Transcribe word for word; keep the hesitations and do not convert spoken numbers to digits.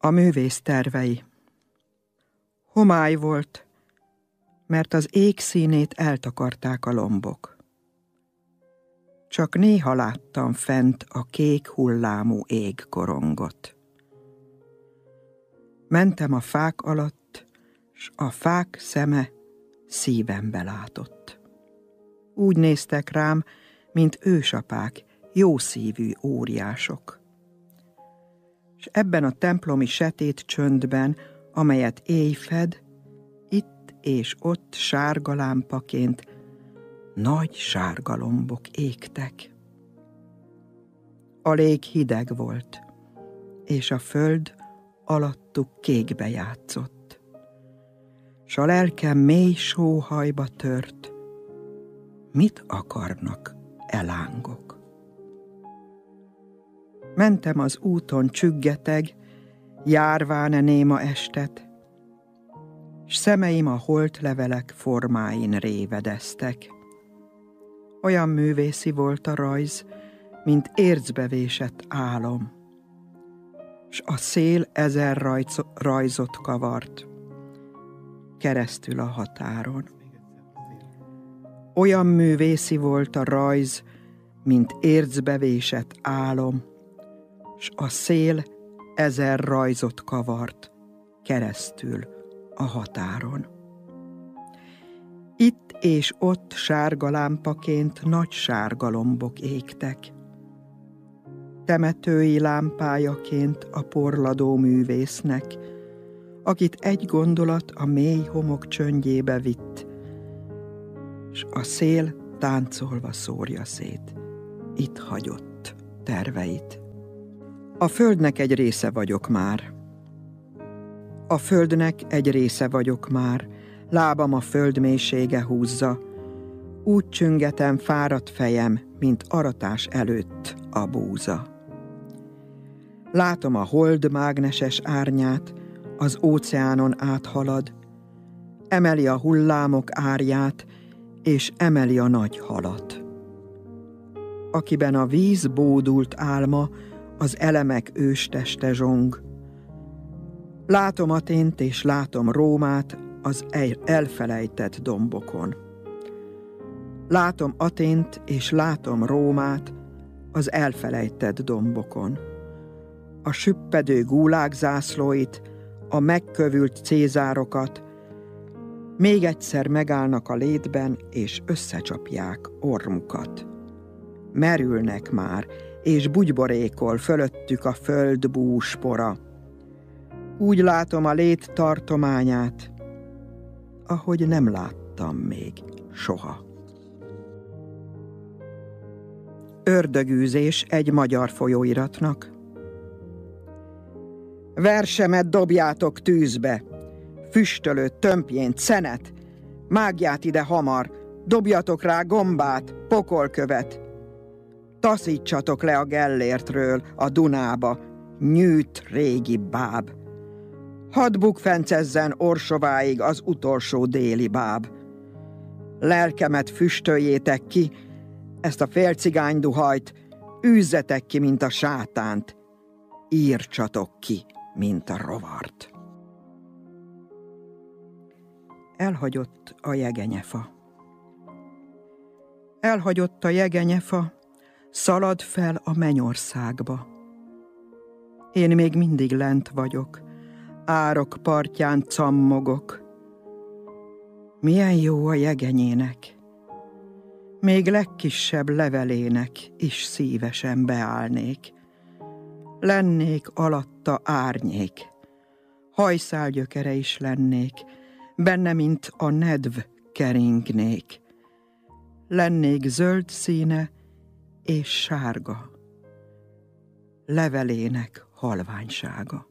A művész tervei. Homály volt, mert az ég színét eltakarták a lombok. Csak néha láttam fent a kék hullámú égkorongot. Mentem a fák alatt, s a fák szeme szívembe látott. Úgy néztek rám, mint ősapák, jószívű óriások. S ebben a templomi setét csöndben, amelyet éj fed, itt és ott sárga lámpaként nagy sárga lombok égtek. A lég hideg volt, és a föld alattuk kékbe játszott, s a lelkem mély sóhajba tört. Mit akarnak elángok? Mentem az úton csüggeteg, járván néma estet, s szemeim a holtlevelek formáin révedeztek. Olyan művészi volt a rajz, mint ércbe vésett álom, s a szél ezer rajz, rajzot kavart keresztül a határon. Olyan művészi volt a rajz, mint ércbe vésett álom, s a szél ezer rajzot kavart keresztül a határon. Itt és ott sárga lámpaként nagy sárga lombok égtek. Temetői lámpájaként a porladó művésznek, akit egy gondolat a mély homok csöndjébe vitt, s a szél táncolva szórja szét, itt hagyott terveit. A földnek egy része vagyok már. A földnek egy része vagyok már, lábam a föld mélysége húzza, úgy csüngetem fáradt fejem, mint aratás előtt a búza. Látom a hold mágneses árnyát, az óceánon áthalad, emeli a hullámok árját, és emeli a nagy halat. Akiben a víz bódult álma, az elemek ősteste zsong. Látom Athént és látom Rómát az elfelejtett dombokon. Látom Athént és látom Rómát az elfelejtett dombokon. A süppedő gúlág zászlóit, a megkövült cézárokat, még egyszer megállnak a létben, és összecsapják ormukat. Merülnek már, és bugyborékol fölöttük a föld búspora. Úgy látom a lét tartományát, ahogy nem láttam még soha. Ördögűzés egy magyar folyóiratnak. Versemet dobjátok tűzbe, füstölő tömpjént, szenet, mágját ide hamar, dobjatok rá gombát, pokolkövet. Taszítsatok le a Gellértről a Dunába, nyűt régi báb. Hadd bukfencezzen Orsováig az utolsó déli báb. Lelkemet füstöljétek ki, ezt a félcigány duhajt, űzzetek ki, mint a sátánt, írtsatok ki, mint a rovart. Elhagyott a jegenyefa. Elhagyott a jegenyefa, szalad fel a mennyországba. Én még mindig lent vagyok, árok partján cammogok. Milyen jó a jegenyének, még legkisebb levelének is szívesen beállnék. Lennék alatta árnyék, hajszálgyökere is lennék, benne, mint a nedv keringnék. Lennék zöld színe és sárga, levelének halványsága.